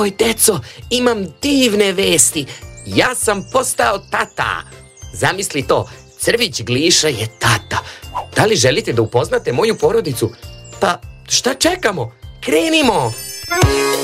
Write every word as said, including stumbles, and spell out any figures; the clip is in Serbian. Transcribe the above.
Joj, deco, imam divne vesti. Ja sam postao tata. Zamisli to, Crvić Gliša je tata. Da li želite da upoznate moju porodicu? Pa šta čekamo? Krenimo!